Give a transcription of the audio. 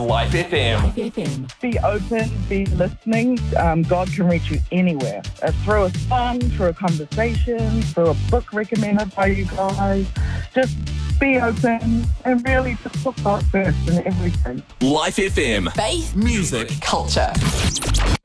Life FM. Be open, be listening. God can reach you anywhere. Through a song, through a conversation, through a book recommended by you guys. Just be open and really just put God first in everything. Life FM. Faith, Music. culture.